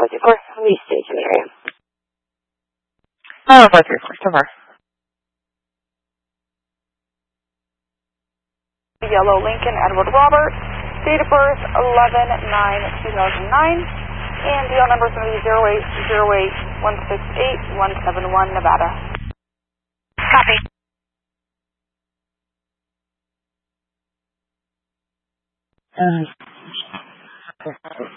Lee Station area. 434, so far. Yellow Lincoln Edward Robert, date of birth 11/9/2009, and DL number is going to be 0808168-171, Nevada. Copy.